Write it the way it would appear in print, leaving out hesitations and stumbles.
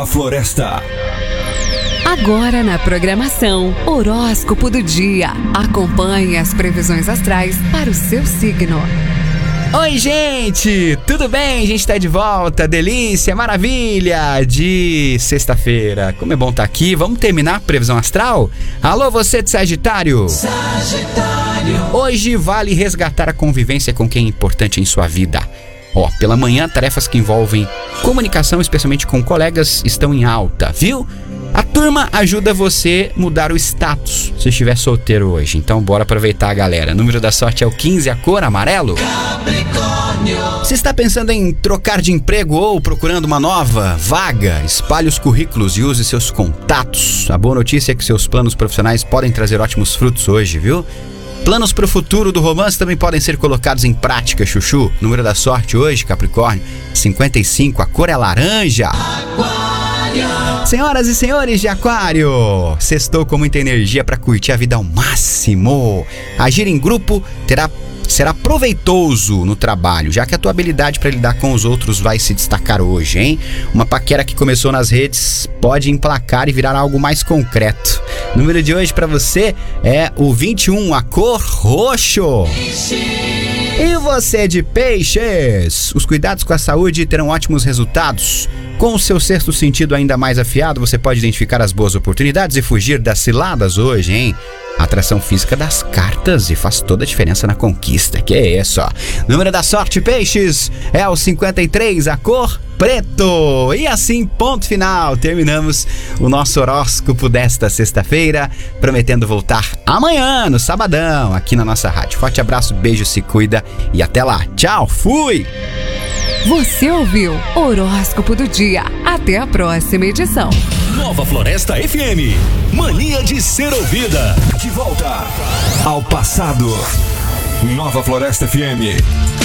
Nova Floresta. Agora na programação, horóscopo do dia. Acompanhe as previsões astrais para o seu signo. Oi, gente! Tudo bem? A gente tá de volta. Delícia, maravilha de sexta-feira. Como é bom estar aqui. Vamos terminar a previsão astral? Alô, você de Sagitário! Hoje vale resgatar a convivência com quem é importante em sua vida. Pela manhã, tarefas que envolvem comunicação, especialmente com colegas, estão em alta, viu? A turma ajuda você a mudar o status se estiver solteiro hoje. Então bora aproveitar, galera. O número da sorte é o 15, a cor amarelo. Você está pensando em trocar de emprego ou procurando uma nova vaga? Espalhe os currículos e use seus contatos. A boa notícia é que seus planos profissionais podem trazer ótimos frutos hoje, viu? Planos para o futuro do romance também podem ser colocados em prática, chuchu. O número da sorte hoje, Capricórnio, 55, a cor é laranja. Senhoras e senhores de Aquário, sextou com muita energia para curtir a vida ao máximo. Agir em grupo será proveitoso no trabalho, já que a tua habilidade para lidar com os outros vai se destacar hoje, hein? Uma paquera que começou nas redes pode emplacar e virar algo mais concreto. O número de hoje para você é o 21, a cor roxo. E você de Peixes, os cuidados com a saúde terão ótimos resultados. Com o seu sexto sentido ainda mais afiado, você pode identificar as boas oportunidades e fugir das ciladas hoje, hein? A atração física das cartas e faz toda a diferença na conquista. Que é isso, ó. Número da sorte, Peixes, é o 53, a cor preto. E assim, ponto final. Terminamos o nosso horóscopo desta sexta-feira, prometendo voltar amanhã, no sabadão, aqui na nossa rádio. Forte abraço, beijo, se cuida e até lá. Tchau, fui! Você ouviu Horóscopo do Dia. Até a próxima edição. Nova Floresta FM. Mania de ser ouvida. De volta ao passado. Nova Floresta FM.